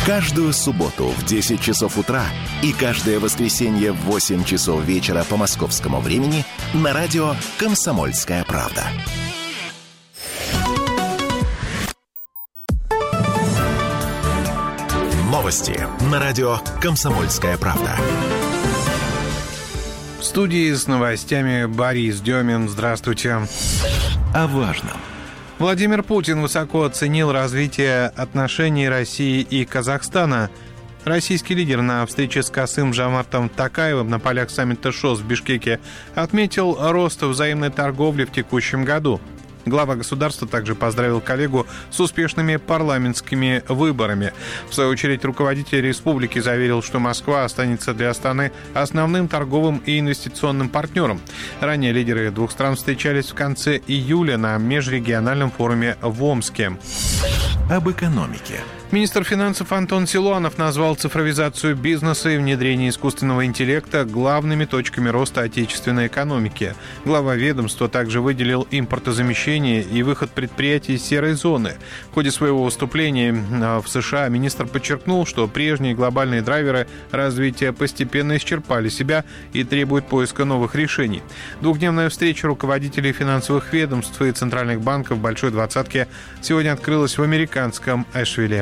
Каждую субботу в 10 часов утра и каждое воскресенье в 8 часов вечера по московскому времени на радио «Комсомольская правда». Новости на радио «Комсомольская правда». В студии с новостями Борис Демин. Здравствуйте. О важном. Владимир Путин высоко оценил развитие отношений России и Казахстана. Российский лидер на встрече с Касым-Жомартом Токаевым на полях саммита ШОС в Бишкеке отметил рост взаимной торговли в текущем году. Глава государства также поздравил коллегу с успешными парламентскими выборами. В свою очередь, руководитель республики заверил, что Москва останется для Астаны основным торговым и инвестиционным партнером. Ранее лидеры двух стран встречались в конце июля на межрегиональном форуме в Омске. Об экономике. Министр финансов Антон Силуанов назвал цифровизацию бизнеса и внедрение искусственного интеллекта главными точками роста отечественной экономики. Глава ведомства также выделил импортозамещение и выход предприятий из серой зоны. В ходе своего выступления в США министр подчеркнул, что прежние глобальные драйверы развития постепенно исчерпали себя и требуют поиска новых решений. Двухдневная встреча руководителей финансовых ведомств и центральных банков Большой Двадцатки сегодня открылась в американском Эшвилле.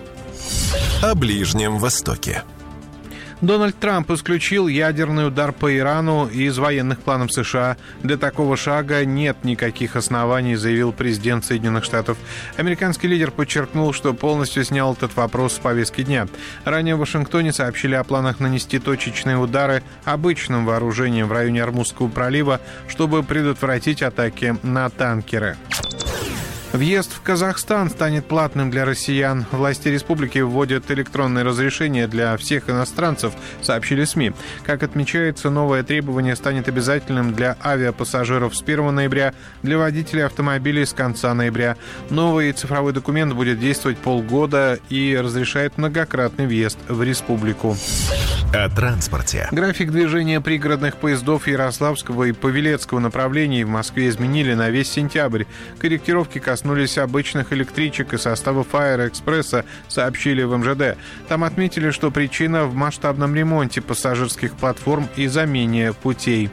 О Ближнем Востоке. Дональд Трамп исключил ядерный удар по Ирану из военных планов США. Для такого шага нет никаких оснований, заявил президент Соединенных Штатов. Американский лидер подчеркнул, что полностью снял этот вопрос с повестки дня. Ранее в Вашингтоне сообщили о планах нанести точечные удары обычным вооружением в районе Ормузского пролива, чтобы предотвратить атаки на танкеры. Въезд в Казахстан станет платным для россиян. Власти республики вводят электронные разрешения для всех иностранцев, сообщили СМИ. Как отмечается, новое требование станет обязательным для авиапассажиров с 1 ноября, для водителей автомобилей с конца ноября. Новый цифровой документ будет действовать полгода и разрешает многократный въезд в республику. О транспорте. График движения пригородных поездов Ярославского и Павелецкого направлений в Москве изменили на весь сентябрь. Корректировки коснулись обычных электричек и составов Аэроэкспресса, сообщили в МЖД. Там отметили, что причина в масштабном ремонте пассажирских платформ и замене путей.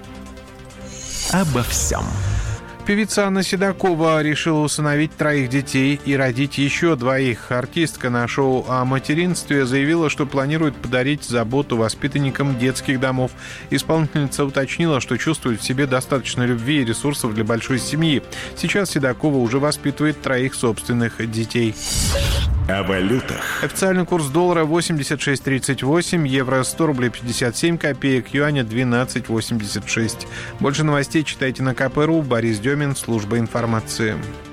Обо всем. Певица Анна Седокова решила усыновить 3 детей и родить еще 2. Артистка на шоу о материнстве заявила, что планирует подарить заботу воспитанникам детских домов. Исполнительница уточнила, что чувствует в себе достаточно любви и ресурсов для большой семьи. Сейчас Седокова уже воспитывает 3 собственных детей. О валютах. Официальный курс доллара 86.38, евро 100 рублей 57 копеек, юаня 12.86. Больше новостей читайте на КП.ру. Борис Демин, служба информации.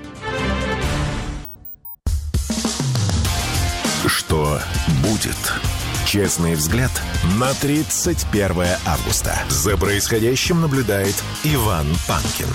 Что будет? Честный взгляд на 31 августа. За происходящим наблюдает Иван Панкин.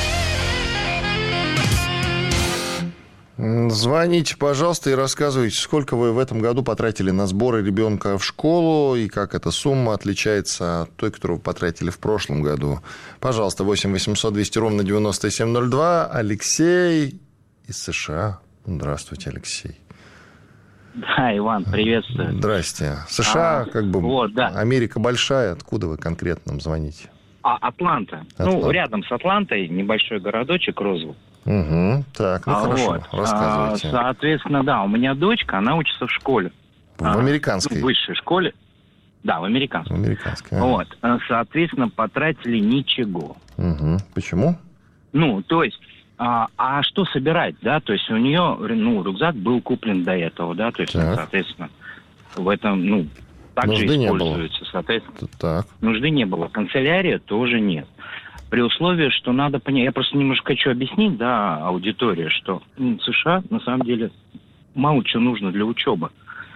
Звоните, пожалуйста, и рассказывайте, сколько вы в этом году потратили на сборы ребенка в школу, и как эта сумма отличается от той, которую вы потратили в прошлом году. Пожалуйста, 8 800 200 ровно 9702. Алексей из США. Здравствуйте, Алексей. Да, Иван, приветствую. Здрасте. США, вот, да. Америка большая. Откуда вы конкретно нам звоните? Атланта. Ну, рядом с Атлантой небольшой городочек Розвилл. Угу. Так, ну хорошо, рассказывайте. Соответственно, да, у меня дочка, она учится в школе. В американской? В высшей школе. Да, в американской. В американской. Вот. Соответственно, потратили ничего. Угу. Почему? Ну, то есть, а что собирать, да? То есть у нее, рюкзак был куплен до этого, да? То есть, соответственно, в этом, также нужды используется, соответственно. Так. Нужды не было. Канцелярия тоже нет. При условии, что надо понять, я просто немножко хочу объяснить, да, аудитории, что в США, на самом деле, мало чего нужно для учебы.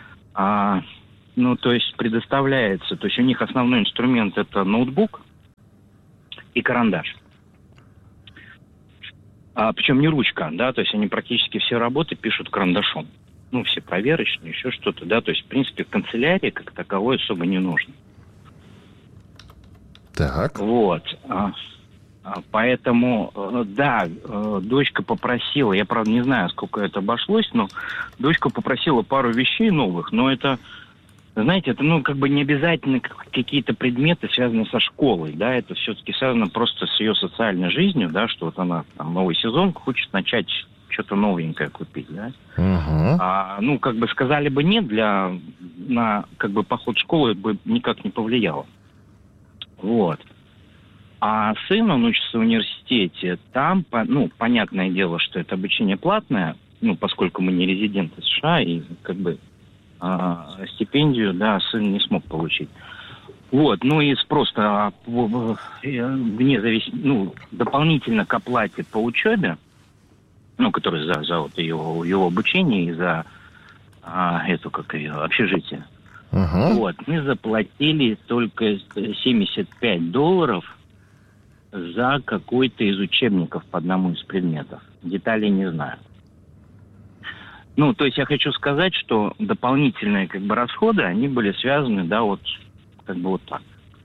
То есть предоставляется, то есть у них основной инструмент это ноутбук и карандаш. Причем не ручка, да, то есть они практически все работы пишут карандашом. Все проверочные, еще что-то, да, то есть, в принципе, канцелярии как таковой особо не нужно. Так. Вот. Поэтому, да, дочка попросила, я, правда, не знаю, сколько это обошлось, но дочка попросила пару вещей новых, но это, знаете, это, как бы не обязательно какие-то предметы, связанные со школой, да, это все-таки связано просто с ее социальной жизнью, да, что вот она там новый сезон хочет начать что-то новенькое купить, да. Как бы сказали бы нет, на как бы поход в школу это бы никак не повлияло. Вот. А сын, он учится в университете, там, понятное дело, что это обучение платное, поскольку мы не резиденты США, и как бы стипендию, да, сын не смог получить. Вот, и просто вне зависимости, дополнительно к оплате по учебе, который за вот его обучение и за общежитие. Вот, мы заплатили только $75 за какой-то из учебников по одному из предметов. Деталей не знаю. То есть я хочу сказать, что дополнительные как бы расходы, они были связаны, да, вот как бы вот так.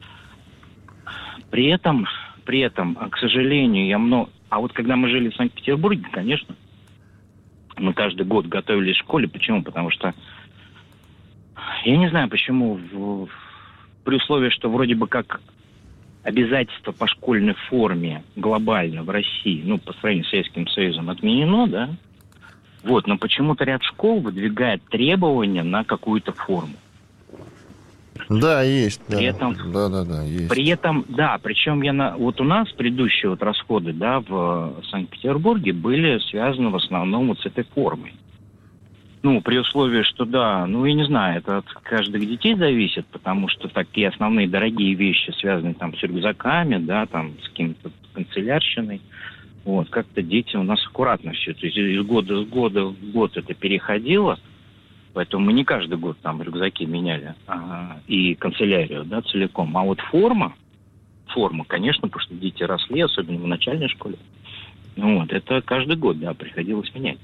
При этом, к сожалению, А вот когда мы жили в Санкт-Петербурге, конечно, мы каждый год готовились в школе. Почему? Потому что я не знаю, почему при условии, что вроде бы как обязательство по школьной форме глобально в России, по сравнению с Советским Союзом, отменено, да? Вот, но почему-то ряд школ выдвигает требования на какую-то форму. Да, есть. При этом, есть. При этом, да, причем вот у нас предыдущие вот расходы, да, в Санкт-Петербурге были связаны в основном вот с этой формой. При условии, что да, я не знаю, это от каждых детей зависит, потому что такие основные дорогие вещи, связанные там с рюкзаками, да, там с каким-то канцелярщиной, вот, как-то дети у нас аккуратно все, то есть из года в год это переходило, поэтому мы не каждый год там рюкзаки меняли, и канцелярию, да, целиком, а вот форма, конечно, потому что дети росли, особенно в начальной школе, это каждый год, да, приходилось менять.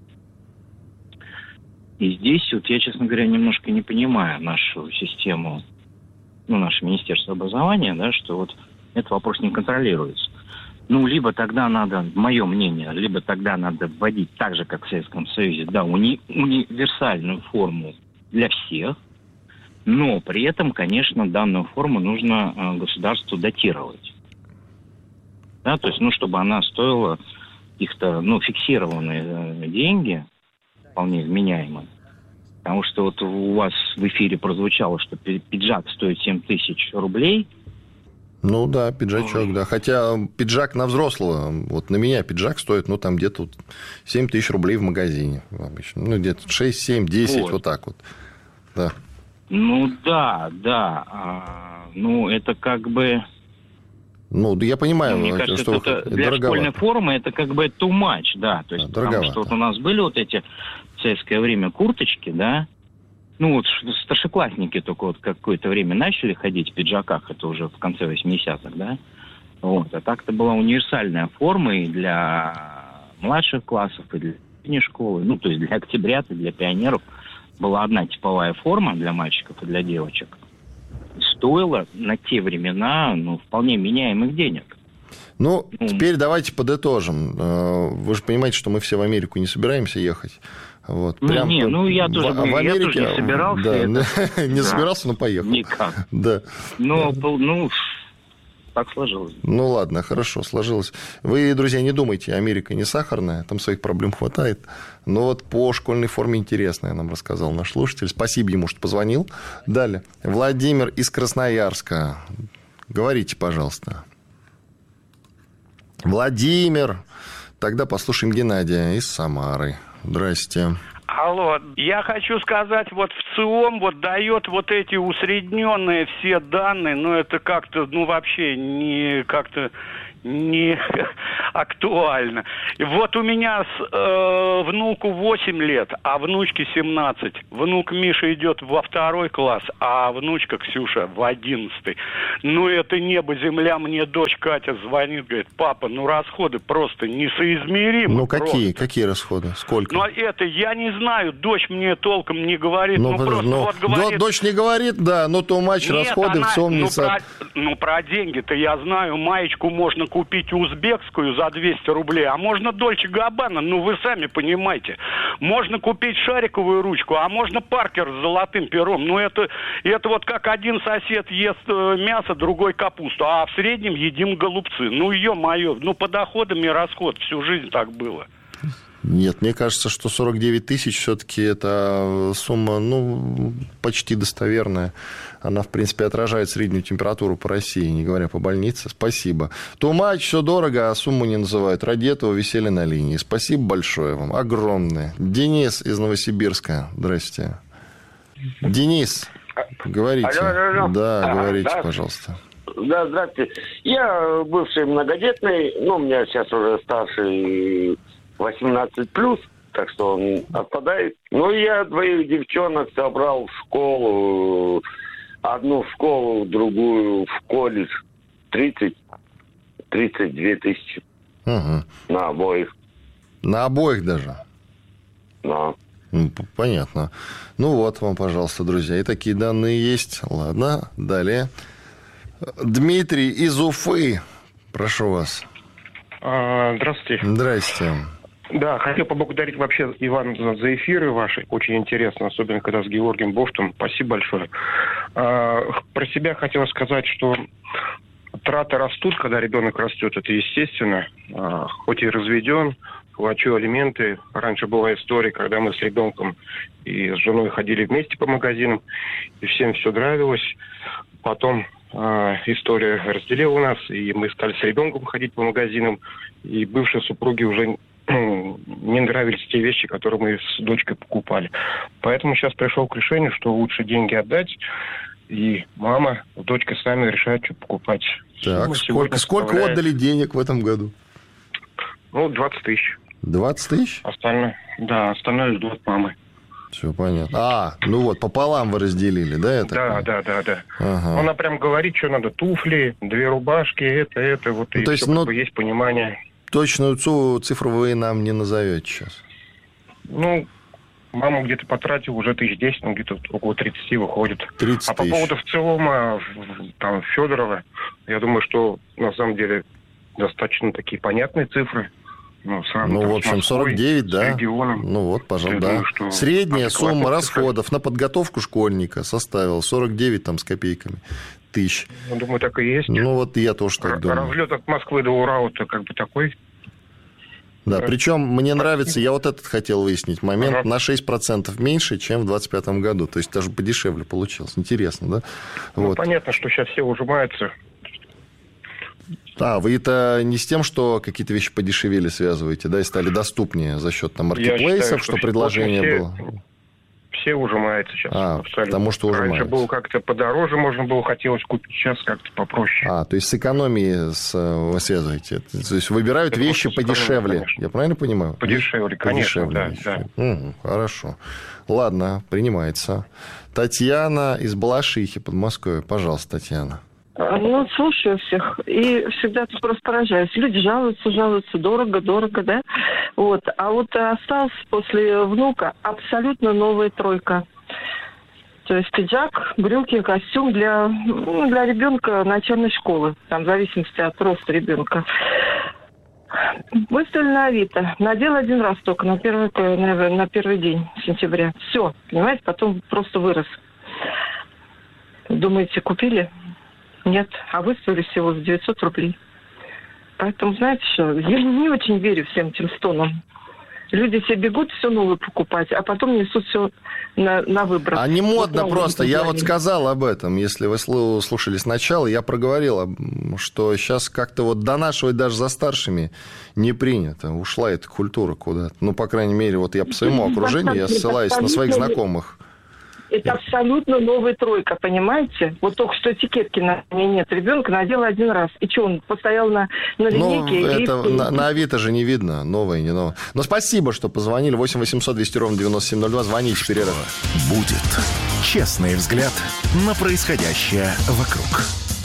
И здесь вот я, честно говоря, немножко не понимаю нашу систему, наше Министерство образования, да, что вот этот вопрос не контролируется. Либо тогда надо, мое мнение, либо тогда надо вводить так же, как в Советском Союзе, да, универсальную форму для всех, но при этом, конечно, данную форму нужно государству датировать. Да, то есть, чтобы она стоила каких-то, фиксированные деньги, вполне вменяемо. Потому что вот у вас в эфире прозвучало, что пиджак стоит 7 тысяч рублей. Да, пиджачок, да. Хотя пиджак на взрослого, вот на меня пиджак стоит, там где-то 7 тысяч рублей в магазине обычно. Где-то 6, 7, 10, вот так вот. Да. Это как бы... я понимаю, мне кажется, что это для школьной формы это как бы too much, да. То есть, потому что вот у нас были вот эти в советское время курточки, да. Старшеклассники только вот какое-то время начали ходить в пиджаках, это уже в конце 80-х, да. Вот. А так-то была универсальная форма и для младших классов, и для средней школы, то есть для октябрят и для пионеров была одна типовая форма для мальчиков и для девочек. Стоила на те времена, вполне меняемых денег. Теперь давайте подытожим. Вы же понимаете, что мы все в Америку не собираемся ехать. Вот, я тоже не собирался. Да, не собирался, но поехал. Никак. Да. Так сложилось. Ладно, хорошо, сложилось. Вы, друзья, не думайте, Америка не сахарная, там своих проблем хватает. Но вот по школьной форме интересное нам рассказал наш слушатель. Спасибо ему, что позвонил. Далее. Владимир из Красноярска. Говорите, пожалуйста. Владимир. Тогда послушаем Геннадия из Самары. Здрасте. Алло, я хочу сказать, вот ВЦИОМ вот дает вот эти усредненные все данные, это как-то, вообще не как-то не актуально. И вот у меня внуку 8 лет, а внучке 17. Внук Миша идет во 2 класс, а внучка Ксюша в 11. Это небо, земля. Мне дочь Катя звонит, говорит: папа, расходы просто несоизмеримы. Какие расходы? Сколько? Это я не знаю, дочь мне толком не говорит. Говорит... Дочь не говорит, да, то матч, расходы, все. Про деньги-то я знаю, маечку можно купить узбекскую за 200 рублей, а можно Дольче Габбана, ну вы сами понимаете. Можно купить шариковую ручку, а можно Паркер с золотым пером. Ну это вот как один сосед ест мясо, другой капусту, а в среднем едим голубцы. Ну ё-моё, ну по доходам и расход, всю жизнь так было. Нет, мне кажется, что 49 тысяч все-таки это сумма, ну, почти достоверная. Она, в принципе, отражает среднюю температуру по России, не говоря по больнице. Спасибо. Тумач, все дорого, а сумму не называют. Ради этого висели на линии. Спасибо большое вам, огромное. Денис из Новосибирска. Здрасте. Денис, говорите. Алло. Да, говорите, да, пожалуйста. Да, здравствуйте. Я бывший многодетный, ну, у меня сейчас уже старший 18+, так что он отпадает. Ну, я двоих девчонок собрал в школу, одну в школу, другую в колледж. 32 тысячи. Угу. На обоих. На обоих даже? Да. Понятно. Ну вот вам, пожалуйста, друзья. И такие данные есть. Ладно, далее. Дмитрий из Уфы. Прошу вас. Здравствуйте. Здрасте. Да, хотел поблагодарить вообще, Иван, за эфиры ваши. Очень интересно, особенно когда с Георгием Бофтом. Спасибо большое. Про себя хотел сказать, что траты растут, когда ребенок растет. Это естественно. Хоть и разведен, плачу алименты. Раньше была история, когда мы с ребенком и с женой ходили вместе по магазинам, и всем все нравилось. Потом история разделила нас, и мы стали с ребенком ходить по магазинам, и бывшие супруги уже не нравились те вещи, которые мы с дочкой покупали. Поэтому сейчас пришел к решению, что лучше деньги отдать, и мама с дочкой сами решают, что покупать. Так, сколько отдали денег в этом году? Ну, 20 тысяч. 20 тысяч? Остальное ждут мамы. Все понятно. Ну вот, пополам вы разделили, да? Это Да. Ага. Она прям говорит, что надо туфли, 2 рубашки, это, вот, и то все, есть, есть понимание. Точную цифру вы нам не назовете сейчас? Ну, мама где-то потратила уже 1010, ну, где-то около 30 выходит. 30 а по поводу в целом, там, Федорова, я думаю, что на самом деле достаточно такие понятные цифры. Ну, в общем, 49, да? Регионом. Ну, вот, пожалуйста, да. Думаю, средняя сумма расходов на подготовку школьника составила 49 там, с копейками тысяч. Ну, думаю, так и есть. Ну, вот я тоже так думаю. Разлет от Москвы до Урала-то как бы такой. Да, причем мне нравится, я вот этот хотел выяснить момент, на 6% меньше, чем в 2025 году. То есть даже подешевле получилось. Интересно, да? Ну, вот. Понятно, что сейчас все ужимаются. Вы это не с тем, что какие-то вещи подешевели связываете, да, и стали доступнее за счет там маркетплейсов, что предложение было? Все ужимаются сейчас. Абсолютно. Потому что ужимаются. Раньше было как-то подороже, можно было, хотелось купить, сейчас как-то попроще. То есть с экономией вы связываете? То есть выбирают это вещи подешевле, я правильно понимаю? Подешевле, конечно, да. Хорошо. Ладно, принимается. Татьяна из Балашихи, Подмосковья. Пожалуйста, Татьяна. Ну, слушаю всех, и всегда просто поражаюсь. Люди жалуются, дорого, да? Вот. А вот осталась после внука абсолютно новая тройка. То есть пиджак, брюки, костюм для ребенка начальной школы, там, в зависимости от роста ребенка. Выставили на Авито. Надел один раз только, на первый день сентября. Все, понимаете, потом просто вырос. Думаете, купили? Нет, а выставили всего за 900 рублей. Поэтому, знаете что, я не очень верю всем этим стонам. Люди все бегут все новое покупать, а потом несут все на выброс. Не модно просто. Я вот сказал об этом. Если вы слушали сначала, я проговорил, что сейчас как-то вот донашивать даже за старшими не принято. Ушла эта культура куда-то. Ну, по крайней мере, вот я по своему окружению, я ссылаюсь на своих знакомых. Это абсолютно новая тройка, понимаете? Вот только что этикетки на ней нет. Ребенка надел один раз. И что, он постоял на линейке? На Авито же не видно, новое, не новое. Но спасибо, что позвонили. 8 800 200 ровно 9702. Звоните, перерыв. Будет честный взгляд на происходящее вокруг.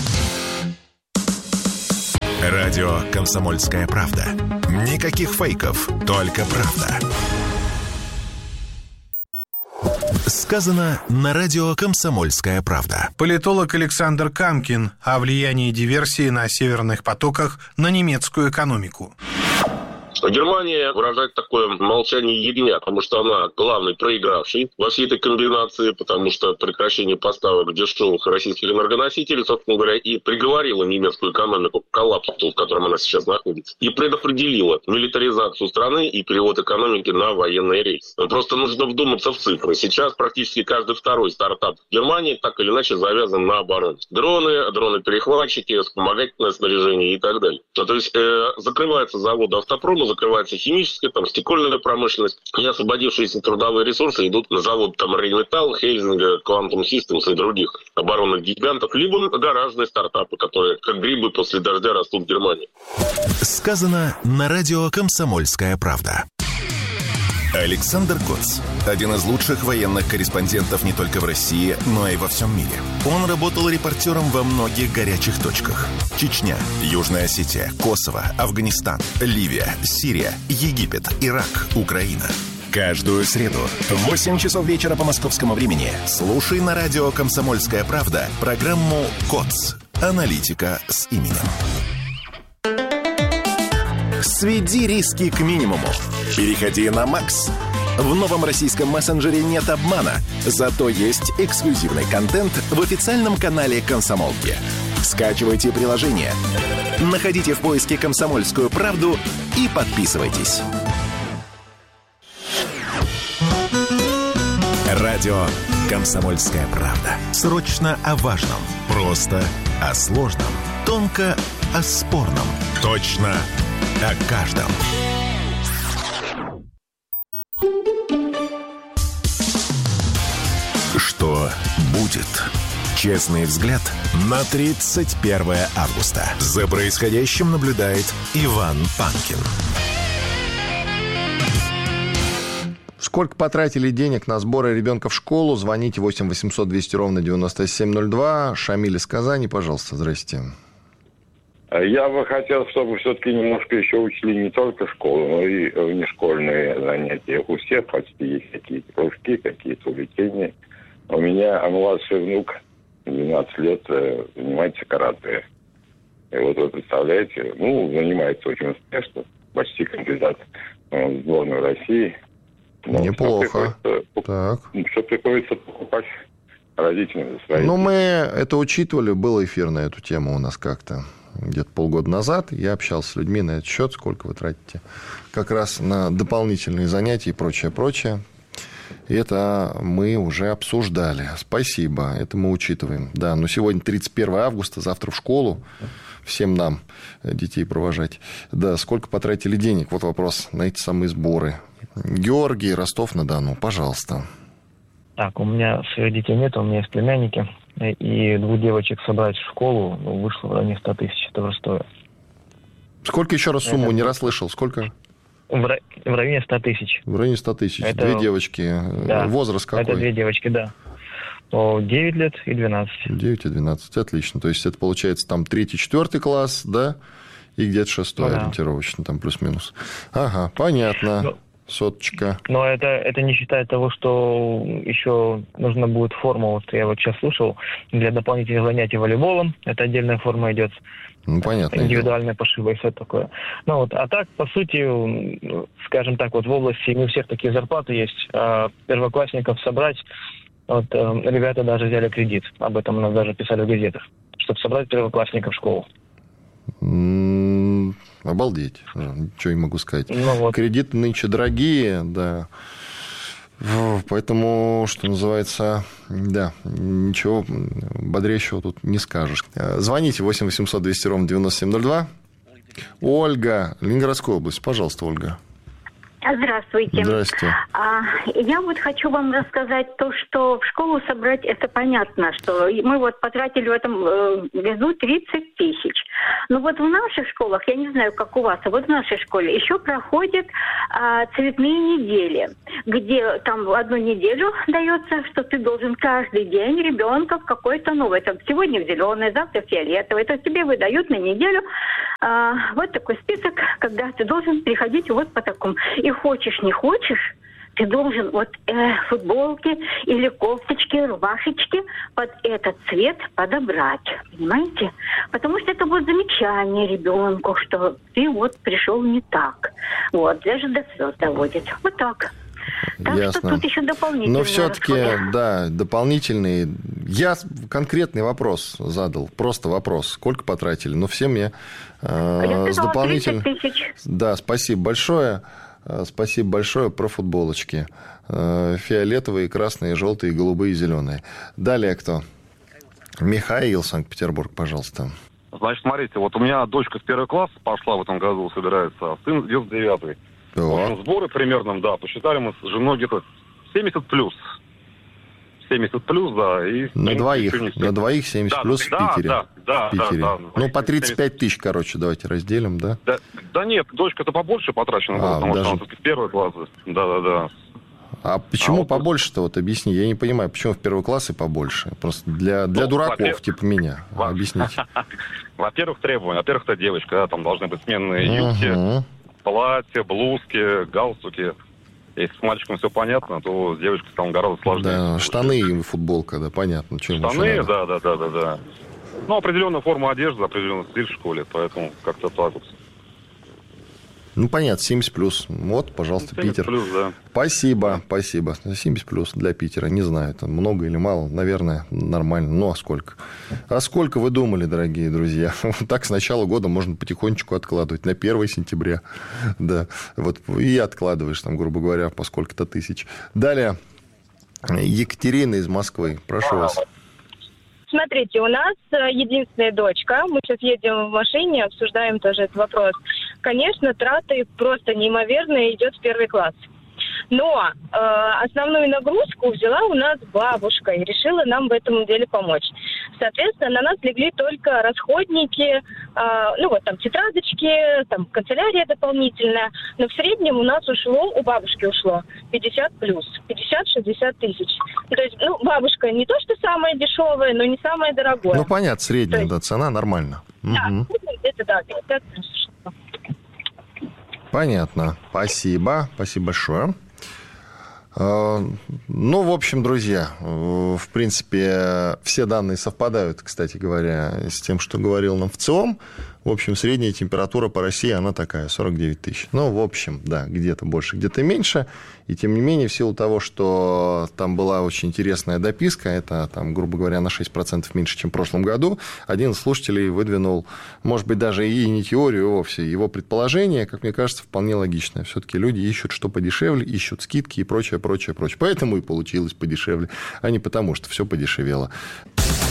Радио «Комсомольская правда». Никаких фейков, только правда. Сказано на радио «Комсомольская правда». Политолог Александр Камкин о влиянии диверсии на северных потоках на немецкую экономику. Германия выражает такое молчание ягнят, потому что она главный проигравший во всей этой комбинации, потому что прекращение поставок дешевых российских энергоносителей, собственно говоря, и приговорило немецкую экономику к коллапсу, в котором она сейчас находится, и предопределило милитаризацию страны и перевод экономики на военный рейс. Просто нужно вдуматься в цифры. Сейчас практически каждый второй стартап в Германии так или иначе завязан на оборону. Дроны-перехватчики, вспомогательное снаряжение и так далее. То есть закрываются заводы автопрома, закрывается химическая, стекольная промышленность, и освободившиеся трудовые ресурсы идут на завод Рейнметалл, Хельзинга, Quantum Systems и других оборонных гигантов, либо на гаражные стартапы, которые как грибы после дождя растут в Германии. Сказано на радио «Комсомольская правда». Александр Коц. Один из лучших военных корреспондентов не только в России, но и во всем мире. Он работал репортером во многих горячих точках. Чечня, Южная Осетия, Косово, Афганистан, Ливия, Сирия, Египет, Ирак, Украина. Каждую среду в 8 часов вечера по московскому времени слушай на радио «Комсомольская правда» программу «Коц. Аналитика с именем». Сведи риски к минимуму. Переходи на Макс. В новом российском мессенджере нет обмана, зато есть эксклюзивный контент в официальном канале «Комсомолки». Скачивайте приложение, находите в поиске «Комсомольскую правду» и подписывайтесь. Радио «Комсомольская правда». Срочно о важном, просто о сложном, тонко о спорном, точно о каждом. Что будет? Честный взгляд на 31 августа. За происходящим наблюдает Иван Панкин. Сколько потратили денег на сборы ребенка в школу? Звоните 8 800 200 ровно 9702. Шамиль из Казани, пожалуйста, здрасте. Я бы хотел, чтобы все-таки немножко еще учили не только школу, но и внешкольные занятия. У всех почти есть какие-то кружки, какие-то увлечения. У меня младший внук, 12 лет, занимается карате. И вот вы представляете, занимается очень успешно, почти кандидат в сборную России. Но неплохо. Что приходится покупать родителям за свои. Мы это учитывали, был эфир на эту тему у нас как-то. Где-то полгода назад я общался с людьми на этот счет, сколько вы тратите как раз на дополнительные занятия и прочее. И это мы уже обсуждали. Спасибо, это мы учитываем. Да, но сегодня 31 августа, завтра в школу. Всем нам детей провожать. Да, сколько потратили денег? Вот вопрос на эти самые сборы. Георгий, Ростов-на-Дону, пожалуйста. Так, у меня своих детей нет, у меня есть племянники. И 2 девочек собрать в школу вышло в районе 100 тысяч. Это в Ростове. Сколько еще раз сумму? Не расслышал. Сколько? В районе 100 тысяч. В районе 100 тысяч. Это... 2 девочки. Да. Возраст какой? Это 2 девочки, да. 9 лет и 12. 9 и 12. Отлично. То есть это получается там 3-4 класс, да? И где-то 6 ориентировочно, там плюс-минус. Ага, понятно. Соточка. Но это не считая того, что еще нужна будет форма. Вот я сейчас слушал, для дополнительных занятий волейболом. Это отдельная форма идет. Понятно. Индивидуальная пошива и все такое. А так, по сути, скажем так, вот в области не у всех такие зарплаты есть. А первоклассников собрать, ребята даже взяли кредит. Об этом нас даже писали в газетах. Чтобы собрать первоклассников в школу. Обалдеть. Что я могу сказать. Кредиты нынче дорогие, да. Поэтому, что называется, да, ничего бодрящего тут не скажешь. Звоните 8 800 200 ровно 9702. Ольга, Ленинградская область. Пожалуйста, Ольга. Здравствуйте. Здрасте. Я хочу вам рассказать то, что в школу собрать, это понятно, что мы потратили в этом году 30 тысяч. Но в наших школах, я не знаю, как у вас, а в нашей школе еще проходят цветные недели, где там в одну неделю дается, что ты должен каждый день ребенка в какой-то новый. Там сегодня в зеленый, завтра в фиолетовый. То есть тебе выдают на неделю вот такой список, когда ты должен приходить по такому. И хочешь, не хочешь, ты должен футболки или кофточки, рубашечки под этот цвет подобрать, понимаете? Потому что это будет замечание ребенку, что ты пришел не так. Даже до слез доводит. Вот так. Так Ясно. что тут еще дополнительные. Но все-таки, да, дополнительные. Я конкретный вопрос задал, просто вопрос, сколько потратили. Но все мне с дополнительным. 30 тысяч. Да, спасибо большое. Спасибо большое про футболочки. Фиолетовые, красные, желтые, голубые, зеленые. Далее кто? Михаил, Санкт-Петербург, пожалуйста. Значит, смотрите, вот у меня дочка в 1 класс пошла в этом году, собирается, а сын идет в 9. В общем, сборы примерно, да, посчитали мы с женой где-то 70 плюс. 70 плюс, да. И, на двоих 70 да, плюс да, в Питере. Да, в Питере. Да. Ну, по 35 тысяч, короче, давайте разделим, да? Да нет, дочка-то побольше потрачена, потому что она все-таки в 1 класс. Да. А почему побольше-то, вот объясни, я не понимаю, почему в 1 класс и побольше? Просто для дураков, типа меня, объясните. Во-первых, требования. Во-первых, это девочка, там должны быть сменные юбки, платья, блузки, галстуки. Если с мальчиком все понятно, то с девочкой там гораздо сложнее. Да, штаны и футболка, да, понятно. Штаны, да. Ну, определенная форма одежды, определенный стиль в школе, поэтому как-то так вот. Ну, понятно, 70 плюс. Вот, пожалуйста, 70 Питер. Плюс, да. Спасибо. 70 плюс для Питера. Не знаю, это много или мало. Наверное, нормально. Ну, а сколько? А сколько вы думали, дорогие друзья? Вот так с начала года можно потихонечку откладывать. На 1 сентября. Да. Вот и откладываешь, там, грубо говоря, по сколько-то тысяч. Далее. Екатерина из Москвы. Прошу вас. Смотрите, у нас единственная дочка. Мы сейчас едем в машине, обсуждаем тоже этот вопрос. Конечно, траты просто неимоверные, идет в 1 класс. Но основную нагрузку взяла у нас бабушка и решила нам в этом деле помочь. Соответственно, на нас легли только расходники, тетрадочки, там канцелярия дополнительная. Но в среднем у нас у бабушки ушло 50 плюс, 50-60 тысяч. То есть, бабушка не то, что самая дешевая, но не самая дорогая. Ну, понятно, средняя, да, цена нормально. Да, это 50 плюс. Понятно. Спасибо большое. Ну, в общем, друзья, в принципе, все данные совпадают, кстати говоря, с тем, что говорил нам ВЦИОМ. В общем, средняя температура по России, она такая, 49 тысяч. Ну, в общем, да, где-то больше, где-то меньше. И, тем не менее, в силу того, что там была очень интересная дописка, это, там, грубо говоря, на 6% меньше, чем в прошлом году, один из слушателей выдвинул, может быть, даже и не теорию вовсе, его предположение, как мне кажется, вполне логичное. Все-таки люди ищут что подешевле, ищут скидки и прочее. Поэтому и получилось подешевле, а не потому, что все подешевело.